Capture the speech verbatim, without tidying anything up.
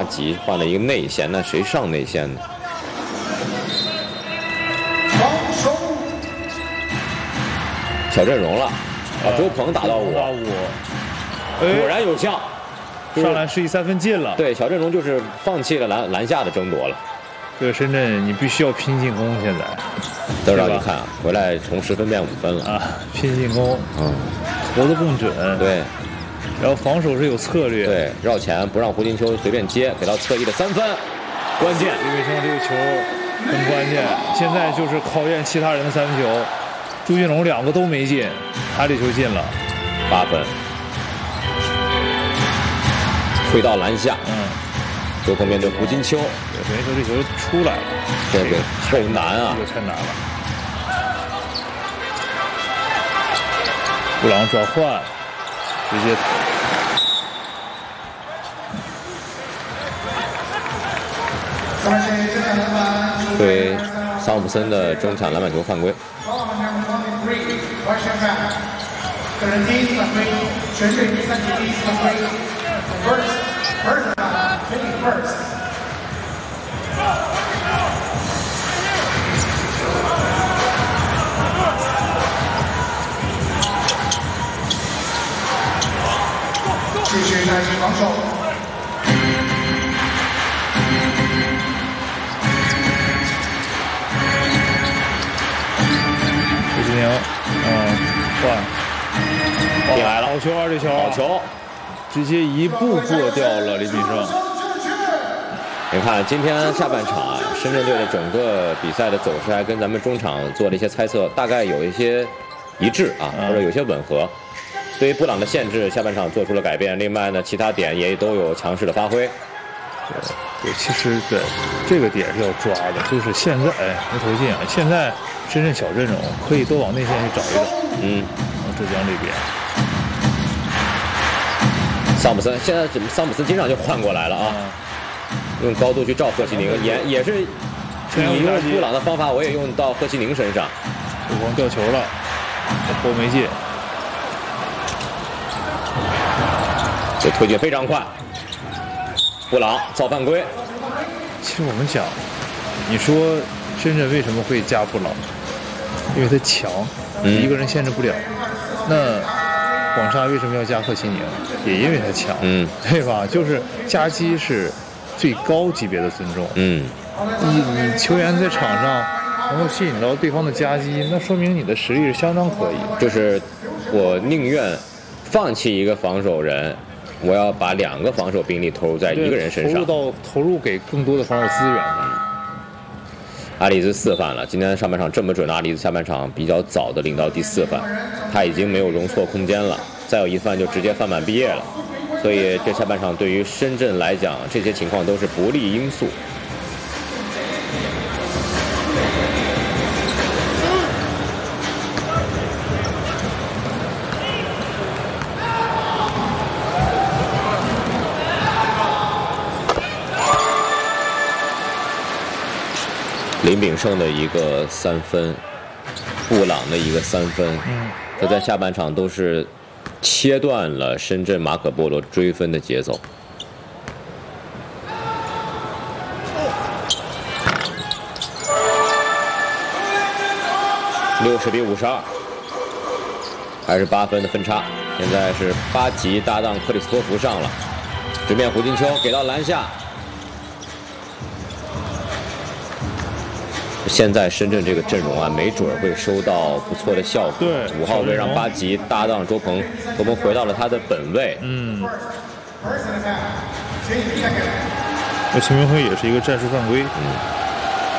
吉换了一个内线，那谁上内线呢？小阵容了，啊，周鹏打到我，果然有效， 上篮示意三分进了。 对，小阵容就是放弃了篮篮下的争夺了。 这个深圳，你必须要拼进攻，现在。 都让你看啊，回来从十分变五分了啊，拼进攻， 嗯， 投的更准。 对。 然后防守是有策略， 对，绕前不让胡金秋随便接，给到侧翼的三分，关键。 李伟生这个球很关键，现在就是考验其他人的三分球。朱俊龙两个都没进，他这球进了， 八分，推到篮下， 嗯， 周鹏面对胡金秋， 等于说这球出来了， 这个够难啊， 这个太难了。布朗转换，直接。 对桑普森的中场篮板球犯规。 继续耐心防守。 嗯，换， 进来了， 好球啊！这球， 好球， 直接一步过掉了李炳胜。 你看今天下半场啊，深圳队的整个比赛的走势还跟咱们中场做了一些猜测，大概有一些一致啊，或者有些吻合。对于布朗的限制，下半场做出了改变。另外呢，其他点也都有强势的发挥。 对，对，其实对这个点是要抓的，就是现在哎没投进啊，现在。 深圳小阵容可以多往内线去找一找。 嗯， 浙江这边， 桑普森现在桑普森经常就换过来了啊，嗯、用高度去照贺西宁，也也是你用布朗的方法，我也用到贺西宁身上。 周鹏掉球了，波没进， 这推进非常快。布朗造犯规。 其实我们讲，你说深圳为什么会加布朗？ 因为他强，一个人限制不了。嗯、那广厦为什么要加贺齐宁？也因为他强， 嗯， 对吧？就是夹击是最高级别的尊重。 嗯， 你你球员在场上能够吸引到对方的夹击，那说明你的实力是相当可以。 就是我宁愿放弃一个防守人，我要把两个防守兵力投入在一个人身上， 投入到投入给更多的防守资源。 阿里兹四犯了，今天上半场这么准，阿里兹下半场比较早的领到第四犯，他已经没有容错空间了，再有一犯就直接犯满毕业了，所以这下半场对于深圳来讲，这些情况都是不利因素。林炳胜的一个三分，布朗的一个三分，这在下半场都是切断了深圳马可波罗追分的节奏。六十比五十二，还是八分的分差。现在是巴吉搭档克里斯托弗上了，直面胡金秋，给到篮下。 现在深圳这个阵容啊，没准会收到不错的效果。 对， 五号位让巴吉搭档周鹏，周鹏回到了他的本位。 嗯。那秦明辉也是一个战术犯规。 嗯。